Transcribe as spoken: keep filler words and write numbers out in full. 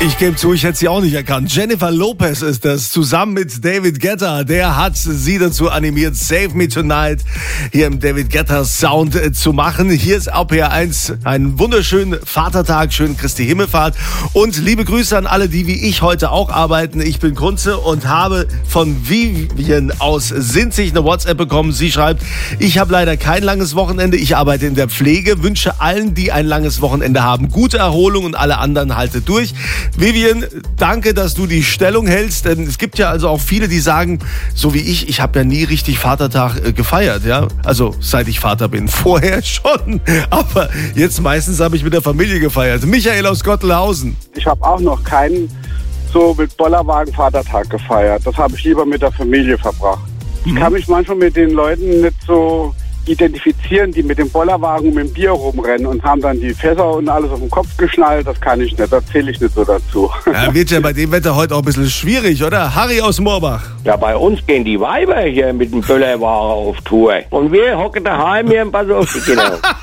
Ich gebe zu, ich hätte sie auch nicht erkannt. Jennifer Lopez ist das, zusammen mit David Guetta. Der hat sie dazu animiert, Save Me Tonight hier im David Guetta Sound äh, zu machen. Hier ist R P R eins, einen wunderschönen Vatertag, schönen Christi Himmelfahrt. Und liebe Grüße an alle, die wie ich heute auch arbeiten. Ich bin Kunze und habe von Vivian aus Sinzig eine WhatsApp bekommen. Sie schreibt, ich habe leider kein langes Wochenende. Ich arbeite in der Pflege. Wünsche allen, die ein langes Wochenende haben, gute Erholung und alle anderen haltet durch. Vivian, danke, dass du die Stellung hältst. Denn es gibt ja also auch viele, die sagen, so wie ich, ich habe ja nie richtig Vatertag äh, gefeiert. Ja? Also seit ich Vater bin. Vorher schon. Aber jetzt meistens habe ich mit der Familie gefeiert. Michael aus Gottelhausen. Ich habe auch noch keinen so mit Bollerwagen Vatertag gefeiert. Das habe ich lieber mit der Familie verbracht. Ich mhm. kann mich manchmal mit den Leuten nicht so identifizieren, die mit dem Bollerwagen und mit dem Bier rumrennen und haben dann die Fässer und alles auf den Kopf geschnallt. Das kann ich nicht, da zähle ich nicht so dazu. Ja, wird ja bei dem Wetter heute auch ein bisschen schwierig, oder? Harry aus Moorbach. Ja, bei uns gehen die Weiber hier mit dem Bollerwagen auf Tour. Und wir hocken daheim hier im Pass auf die Kinder.